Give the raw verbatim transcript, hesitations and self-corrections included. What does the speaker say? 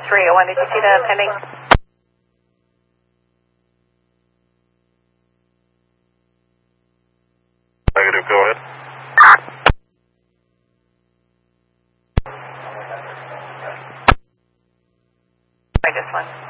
three oh one, did you see the pending? Negative, go ahead. I just won.